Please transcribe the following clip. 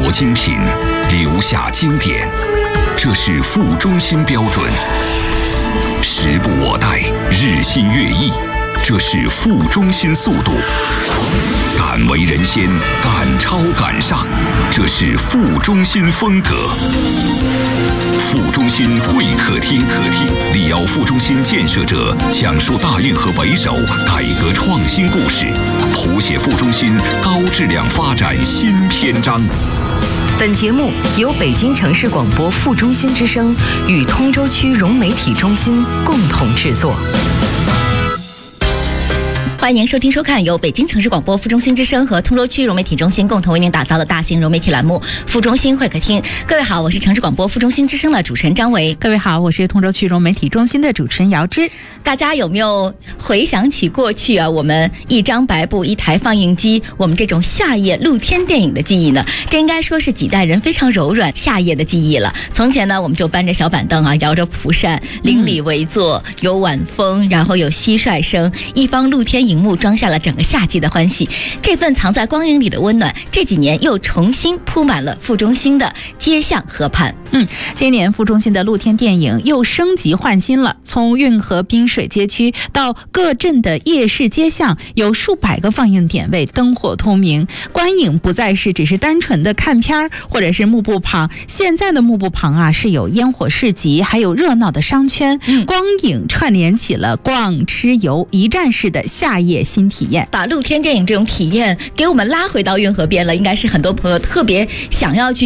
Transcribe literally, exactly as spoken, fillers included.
活精品，留下经典，这是副中心标准。时不我待，日新月异，这是副中心速度。敢为人先，敢超敢上，这是副中心风格。副中心会客厅，客厅李敖副中心建设者讲述大运河北首改革创新故事，谱写副中心高质量发展新篇章。 本节目由北京城市广播副中心之声与通州区融媒体中心共同制作。 欢迎收听收看由北京城市广播副中心之声和通州区融媒体中心共同为您打造的大型融媒体栏目副中心会客厅。各位好，我是城市广播副中心之声的主持人张维。 各位好，我是通州区融媒体中心的主持人姚芝。 大家有没有回想起过去啊，我们一张白布一台放映机，我们这种夏夜露天电影的记忆呢？这应该说是几代人非常柔软夏夜的记忆了。从前呢，我们就搬着小板凳啊，摇着蒲扇，邻里围坐，有晚风，然后有蟋蟀声，一方露天荧幕装下了整个夏季的欢喜。这份藏在光影里的温暖，这几年又重新铺满了副中心的街巷河畔。 嗯，今年副中心的露天电影又升级换新了，从运河滨水街区到各镇的夜市街巷，有数百个放映点位，灯火通明，观影不再是只是单纯的看片儿或者是幕布旁，现在的幕布旁啊是有烟火市集，还有热闹的商圈，嗯、光影串联起了逛吃游一站式的夏夜新体验， 把露天电影这种体验给我们拉回到运河边了，应该是很多朋友特别想要去